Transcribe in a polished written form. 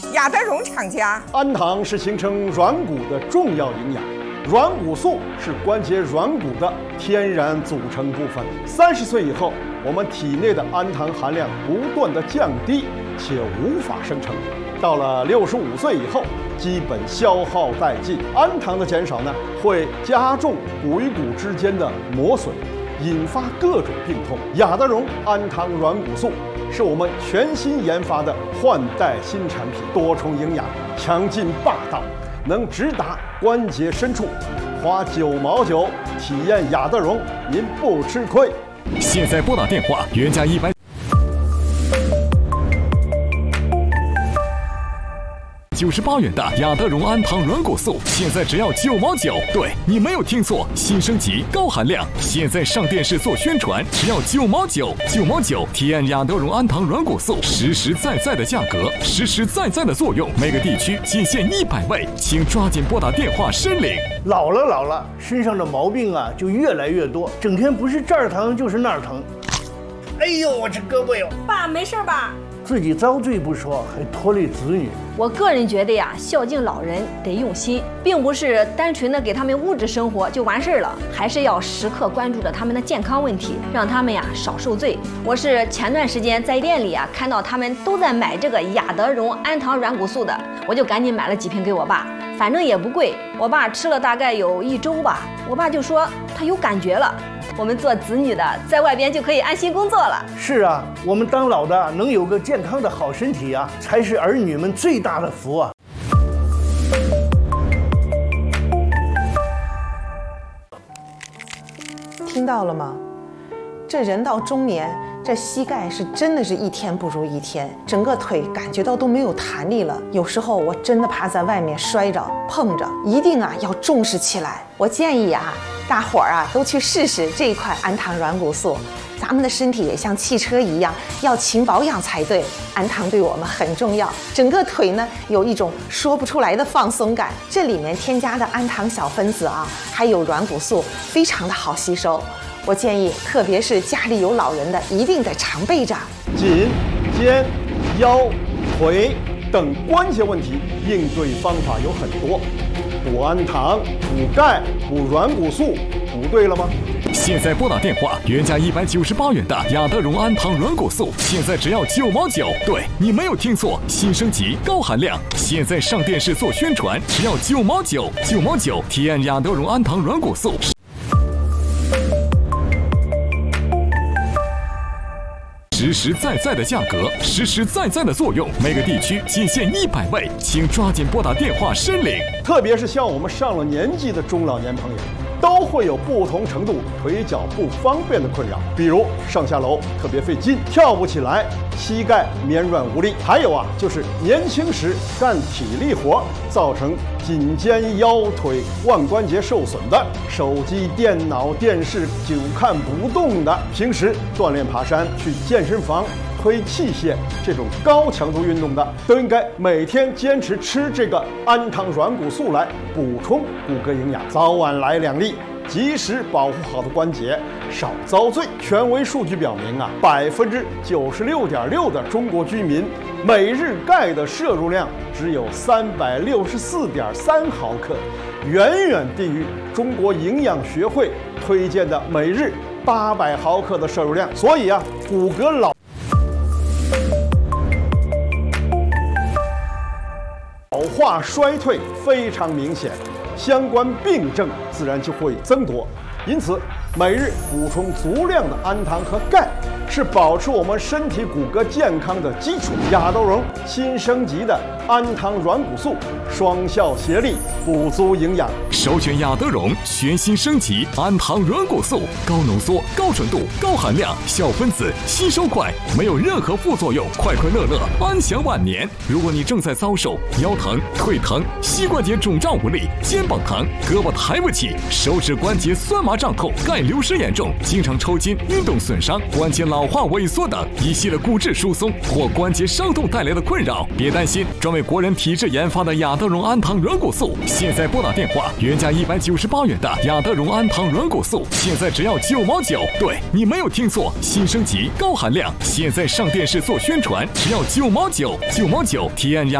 雅德荣厂家。 氨糖是形成软骨的重要营养，软骨素是关节软骨的天然组成部分。30岁以后，我们体内的氨糖含量不断的降低，且无法生成。到了65岁以后，基本消耗殆尽。氨糖的减少呢，会加重骨与骨之间的磨损，引发各种病痛。雅德荣氨糖软骨素是我们全新研发的换代新产品，多重营养，强劲霸道，能直达关节深处。花9毛9体验雅德荣，您不吃亏。 现在拨打电话，原价198元的雅德荣氨糖软骨素，现在只要9毛9。对，你没有听错，新升级高含量，现在上电视做宣传，只要9毛9，9毛9体验雅德荣氨糖软骨素，实实在在的价格，实实在在的作用，每个地区仅限100位，请抓紧拨打电话申领。 老了，身上的毛病啊就越来越多，整天不是这儿疼就是那儿疼。哎呦，我这胳膊哟！ 爸，没事吧？ 自己遭罪不说，还拖累子女。 我个人觉得呀，孝敬老人得用心，并不是单纯的给他们物质生活就完事了，还是要时刻关注着他们的健康问题，让他们呀少受罪。我是前段时间在店里啊看到他们都在买这个雅德荣氨糖软骨素的，我就赶紧买了几瓶给我爸，反正也不贵。我爸吃了大概有1周吧，我爸就说他有感觉了。我们做子女的在外边就可以安心工作了。 是啊，我们当老的能有个健康的好身体啊，才是儿女们最大的福啊。 听到了吗？这人到中年，这膝盖是真的是一天不如一天，整个腿感觉到都没有弹力了。有时候我真的怕在外面摔着碰着，一定啊要重视起来。我建议啊，大伙儿啊都去试试这一款氨糖软骨素。咱们的身体也像汽车一样，要勤保养才对。氨糖对我们很重要，整个腿呢有一种说不出来的放松感。这里面添加的氨糖小分子啊，还有软骨素，非常的好吸收。我建议，特别是家里有老人的，一定得常备着。 颈、肩、腰、腿等关节问题，应对方法有很多。补氨糖、补钙、补软骨素，补对了吗？ 现在拨打电话，原价198元的雅德荣氨糖软骨素，现在只要9毛9。对，你没有听错，新升级高含量，现在上电视做宣传，只要9毛9，9毛9体验雅德荣氨糖软骨素。实实在在的价格，实实在在的作用，每个地区仅限100位，请抓紧拨打电话申领。 特别是像我们上了年纪的中老年朋友，都会有不同程度腿脚不方便的困扰，比如上下楼特别费劲，跳不起来，膝盖绵软无力，还有啊，就是年轻时干体力活造成颈肩腰腿腕关节受损的，手机电脑电视久看不动的，平时锻炼爬山去健身房推器械这种高强度运动的，都应该每天坚持吃这个氨糖软骨素来补充骨骼营养，早晚来2粒，及时保护好的关节，少遭罪。权威数据表明啊，96.6%的中国居民每日钙的摄入量只有364.3毫克，远远低于中国营养学会推荐的每日800毫克的摄入量。所以啊，骨骼老化衰退非常明显，相关病症自然就会增多。因此，每日补充足量的氨糖和钙，是保持我们身体骨骼健康的基础。雅德荣新升级的氨糖软骨素，双效协力，补足营养。 首选雅德荣全新升级氨糖软骨素，高浓缩、高纯度、高含量，小分子吸收快，没有任何副作用，快快乐乐，安享晚年。如果你正在遭受腰疼、腿疼、膝关节肿胀无力、肩膀疼、胳膊抬不起、手指关节酸麻胀痛、钙流失严重、经常抽筋、运动损伤、关节老化萎缩等一系列骨质疏松或关节伤痛带来的困扰，别担心，专为国人体质研发的雅德荣氨糖软骨素，现在拨打电话，原价198元的雅德荣氨糖软骨素，现在只要9毛9。对，你没有听错，新升级高含量，现在上电视做宣传，只要9毛9，9毛9体验雅。